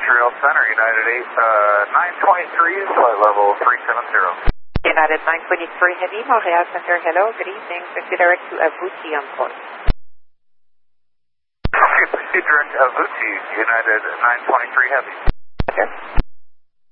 Montreal Center, United 923, flight level 370. United 923 Heavy, Montreal Center, hello, good evening. Proceed direct to Abuti on port. Okay, proceed direct to Abuti, United 923 Heavy. Roger.